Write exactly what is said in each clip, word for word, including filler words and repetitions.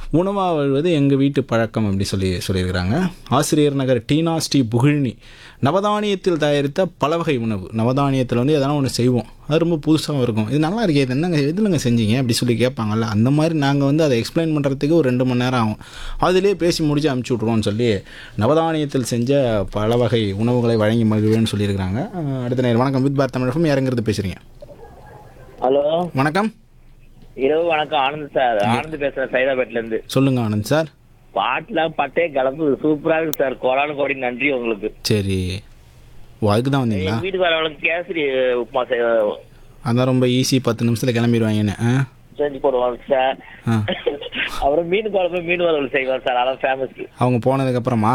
உணவாக வாழ்வது எங்கள் வீட்டு பழக்கம் அப்படி சொல்லி சொல்லியிருக்கிறாங்க. ஆசிரியர் நகர் டீனா ஸ்ரீ புகழினி, நவதானியத்தில் தயாரித்த பல வகை உணவு. நவதானியத்தில் வந்து எதனா ஒன்று செய்வோம், அது ரொம்ப புதுசாகவும் இருக்கும். இது நல்லா இருக்கே, இது என்னங்க எதுலங்க செஞ்சீங்க அப்படி சொல்லி கேட்பாங்கல்ல, அந்த மாதிரி நாங்கள் வந்து அதை எக்ஸ்பிளைன் பண்ணுறதுக்கு ஒரு ரெண்டு மணி நேரம் ஆகும். அதிலே பேசி முடிச்சு அமுச்சு விட்ருவோம்னு சொல்லி நவதானியத்தில் செஞ்ச பல வகை உணவுகளை வழங்கி மகிழ்வேன்னு சொல்லியிருக்கிறாங்க. அடுத்த நேரம் வணக்கம் வித் பார் தமிழகம், யாருங்கிறது பேசுகிறீங்க? ஹலோ வணக்கம். இரவு வணக்கம், ஆனந்த் சார். ஆனந்த் பேசுறேன் சைதாபேட்ல இருந்து. சொல்லுங்க ஆனந்த் சார். பாட்டுலாம் பட்டே கலப்பு சூப்பரா இருக்கு சார். கோடானு கோடி நன்றி உங்களுக்கு. சரி, ஓ அதுக்கு தான் வந்தீங்களா? எங்க வீட்டுக்கு வரவங்களுக்கு கேசரி உப்புமா செய்- அதான் ரொம்ப ஈஸி, பத்து நிமிஷத்தில் கிளம்பிடுவாங்கன்னு. ஆ செஞ்சு போடுவாங்க சார். ஆ அப்புறம் மீன் குழம்பு மீன் வறுவல் செய்வார் சார், அதான் ஃபேமஸ். அவங்க போனதுக்கப்புறமா?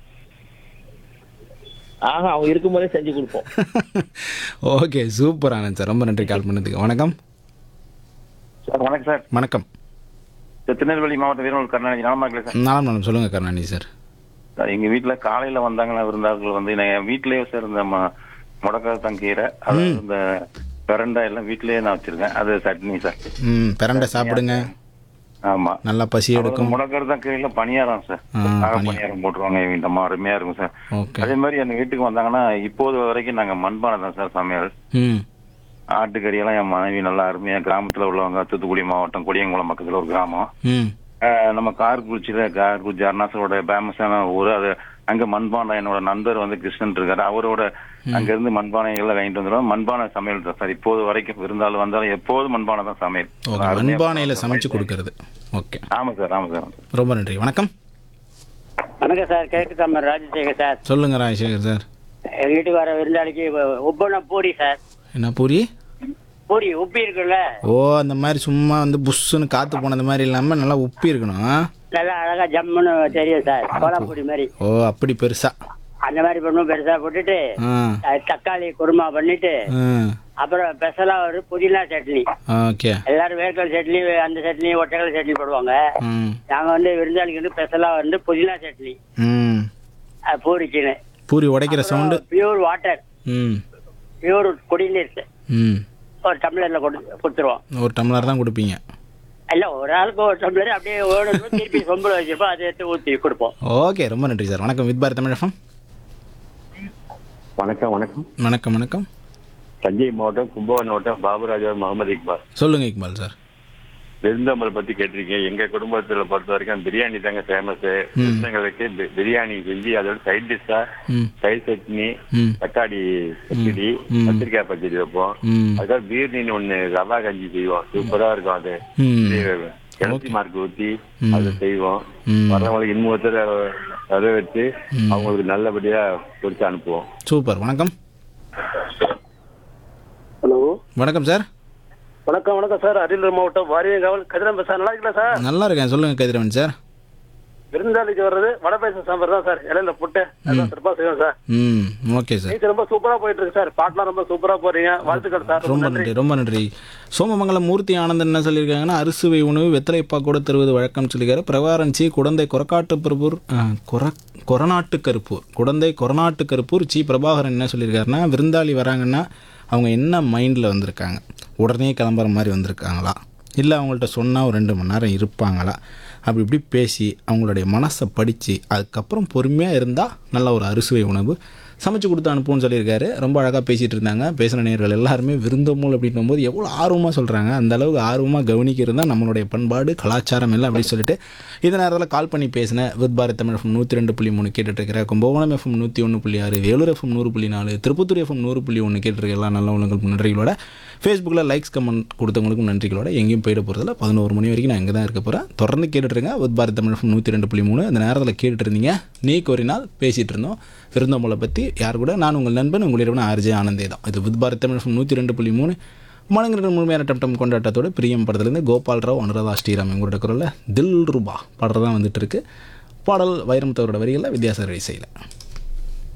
ஆஹா, அவங்க இருக்கும்போதே செஞ்சு கொடுப்போம். ஓகே, சூப்பர் ஆனந்த் சார், ரொம்ப நன்றி கால் பண்ணதுக்கு. வணக்கம். சார் வணக்கம் சார். வணக்கம். சார் திருநெல்வேலி மாவட்டம் வீரநூல் கருணாநிதி நலமா இருக்கல சார்? நாலாம் நாளும் சொல்லுங்கள் கருணாநிதி சார். சார் எங்கள் வீட்டில் காலையில் வந்தாங்களா விருந்தார்கள் வந்து நான் என் வீட்டிலேயே சார் இந்த ம முடக்கத்தங்கீரை, அதாவது இந்த பிரண்டை எல்லாம் வீட்டிலேயே நான் வச்சிருக்கேன். அது சட்னி சார். ம் பிரண்டை சாப்பிடுங்க, ஆமாம். நல்லா பசி எடுக்கும். முடக்கத்தங்கீரையில் பணியாரம் சார், ஆ, கார பணியாரம். பணியாரம் போட்டுருவாங்க எங்கள் வீட்டு அம்மா, அருமையாக இருக்கும் சார். ஓகே. அதே மாதிரி எங்கள் வீட்டுக்கு வந்தாங்கன்னா இப்போது வரைக்கும் நாங்கள் மண்பானை தான் சார் சமையல். ம் ஆட்டுக்கறியெல்லாம் என் மனைவி நல்லா அருமையாக, கிராமத்தில் உள்ளவங்க, தூத்துக்குடி மாவட்டம் கொடியங்குளம் பக்கத்தில் ஒரு கிராமம். ம் ஆஹ் நம்ம கார்குறிச்சியில கார்குறிச்சி அருணாசலோட ஃபேமஸான ஊர் அது. அங்க மண்பானை, என்னோட நண்பர் வந்து கிருஷ்ணன் இருக்காரு, அவரோட அங்க இருந்து மண்பானைகளை வாங்கிட்டு வந்துடுவோம். மண்பானை சமையல் தான் சார் இப்போது வரைக்கும். விருந்தாலும் வந்தாலும் எப்போதும் மண்பானை தான் சமையல். ஓகே, மண்பானையில் சமைச்சு கொடுக்கறது. ஓகே, ஆமா சார், ஆமா சார். ரொம்ப நன்றி. வணக்கம். வணக்கம் சார், கேட்குதா? ராஜசேகர் சார். சொல்லுங்க ராஜசேகர் சார். எங்கள் வீட்டுக்கு வர விருந்தாளிக்கு உப்பன பூரி சார். என்ன பூரி? பூரி உப்பி இருக்குல்ல, ஓ அந்த மாதிரி சும்மா வந்து புஷ்ஷுன்னு காற்று போனது மாதிரி இல்லாமல் நல்லா உப்பி இருக்கணும். நல்லா அழகா ஜம்முன்னு தெரியும் சார், கோலாப்பூரி மாதிரி. ஓ அப்படி பெருசா? அந்த மாதிரி பண்ணுவோம். பெருசா போட்டுட்டு ஆ அஹ், தக்காளி குருமா பண்ணிட்டு ஆ அப்புறம் ஸ்பெஷலா ஒரு புதினா சட்னி. ஓகே. எல்லாரும் வேர்க்கல் சட்னி, அந்த சட்னி, ஒட்டக்கல் சட்னி போடுவாங்க. ம் நாங்க வந்து விருந்தாளிக்கு வந்து ஸ்பெஷலா வந்து புதினா சட்னி ம் அஹ், பூரிக்குன்னு. பூரி உடைக்கிற சவுண்டு. பியூர் வாட்டர், ம் பியூர் குடிநீர் ம் ஒரு டம்ளர்ல கொடு கொடுத்துருவோம். ஒரு டம்ளர் தான் கொடுப்பீங்க? இல்ல, ஒரு ஆளுக்கு ஒரு டம்ளர் அப்படியே ஓடணும், திருப்பி சொம்புல வச்சிருப்போம், அதை எடுத்து ஊற்றி கொடுப்போம். ஓகே, ரொம்ப நன்றி சார். வணக்கம் வித் பார் தமிழகம். வணக்கம் வணக்கம் வணக்கம் வணக்கம். தஞ்சை மாவட்டம் கும்பகோணம் மாவட்டம் பாபுராஜா முகமது இக்பால். சொல்லுங்க இக்பால் சார். விருந்தோம்பல் பத்தி கேட்டிருக்கீங்க. எங்க குடும்பத்துல பொறுத்த வரைக்கும் பிரியாணி தாங்க ஃபேமஸ். விருந்தங்களுக்கு பி- பிரியாணி செஞ்சு அதோட சைட் டிஷ்ஷா ம் தயிர் சட்னி, ம் தக்காளி பச்சடி, ம். கத்திரிக்காய் பச்சடி வைப்போம். ம் அதுக்காக பீர்னின்னு ஒண்ணு ரவா கஞ்சி செய்வோம், சூப்பரா இருக்கும். அது ம் கிளச்சி மார்க் ஊத்தி அதை செய்வோம். ம். வர்றவங்களுக்கு இன்னொருத்தர வர வச்சு ம். அவங்களுக்கு நல்லபடியா பொறிச்சு அனுப்புவோம். சூப்பர். வணக்கம். ஹலோ வணக்கம் சார். வணக்கம். வணக்கம் சார், அரியலூர் மாவட்டம் வாரியங்காவல் கதிரம்ப சார். நல்லா இருக்கீங்களா சார்? நல்லா இருக்கேன். சொல்லுங்க கதிரவன் சார். விருந்தாளிக்கு வர்றது வடை பாயசம் சாம்பார் தான் சார், இலையில போட்டு அதான் சிறப்பா செய்வோம் சார். ம் ஓகே சார். நீங்க ரொம்ப சூப்பரா போயிட்டு இருக்கு சார், பாட்டுலாம் ரொம்ப சூப்பரா போறீங்க, வாழ்த்துக்கள் சார். ரொம்ப நன்றி, ரொம்ப நன்றி. சோமமங்கலம் மூர்த்தி ஆனந்தன் என்ன சொல்லியிருக்காங்கன்னா, அறுசுவை உணவு வெத்தலைப்பா கூட தருவது வழக்கம் சொல்லியிருக்காரு. பிரகாரன் சி குடந்தை கொரக்காட்டு பருப்பூர் கொர கொரநாட்டு கருப்பூர் குடந்தை கொரநாட்டு கருப்பூர் சி பிரபாகரன் என்ன சொல்லியிருக்காருன்னா, விருந்தாளி வராங்கன்னா அவங்க என்ன மைண்டில் வந்திருக்காங்க, உடனே கிளம்புற மாதிரி வந்திருக்காங்களா, இல்லை அவங்கள்ட்ட சொன்னால் ஒரு ரெண்டு மணி நேரம் இருப்பாங்களா, அப்படி இப்படி பேசி அவங்களுடைய மனசை படித்து அதுக்கப்புறம் பொறுமையாக இருந்தால் நல்ல ஒரு அறுசுவை உணவு சமைச்சு கொடுத்து அனுப்புவோன்னு சொல்லியிருக்காரு. ரொம்ப அழகாக பேசிகிட்டு இருந்தாங்க. பேசின நேயர்கள் எல்லாருமே விருந்தோம்பல் அப்படின்னும் போது எவ்வளோ ஆர்வமாக சொல்கிறாங்க. அந்த அளவுக்கு ஆர்வமாக கவனிக்கிறது தான் நம்மளுடைய பண்பாடு கலாச்சாரம் எல்லாம் அப்படின்னு சொல்லிட்டு இந்த நேரத்தில் கால் பண்ணி பேசின வித் பாரத் தமிழ் எஃப்எம் நூற்றி ரெண்டு புள்ளி மூணு கேட்டுட்ருக்கிற கும்பகோணம் எஃப்எம் நூற்றி ஒன்று புள்ளி ஆறு வேலூர் எஃப்எம் நூறு புள்ளி நாலு திருப்பத்தூர் எஃப்எம் நூறு புள்ளி ஒன்று கேட்டுருக்க எல்லா நல்ல உள்ளங்களுக்கும் நன்றிகளோட, ஃபேஸ்புக்கில் லைக்ஸ் கமெண்ட் கொடுத்தவங்களுக்கும் நன்றிகளோட, எங்கேயும் போயிட போகிறதில்ல. பதினோரு மணி வரைக்கும் நான் எங்கே தான் இருக்க போகிறேன். தொடர்ந்து கேட்டுட்ருங்க வித் பாரத் தமிழ் எஃப்எம் நூற்றி ரெண்டு புள்ளி மூணு. அந்த நேரத்தில் கேட்டுட்டு இருந்தீங்க நீ கோரினால் பேசிகிட்டு இருந்தோம் விருந்தோம்பலை பற்றி. யார் கூட? நான் உங்கள் நண்பன் உங்களிடம் ஆர்ஜே ஆனந்தே தான். இது வித் பாரத் தமிழ் எஃப்எம் நூற்றி ரெண்டு புள்ளி மூணு. மனங்கிற முழுமையான டம்டம் கொண்டாட்டத்தோடு பிரியம் படத்துலேருந்து கோபால் ராவ் அனுராதா ஸ்ரீராம் எங்களோட குரலில் தில் ரூபா பாடுறதான் வந்துட்டு இருக்கு. பாடல் வைரமுத்தவரோட வரிகளில் வித்யாசாகர் இசையில்.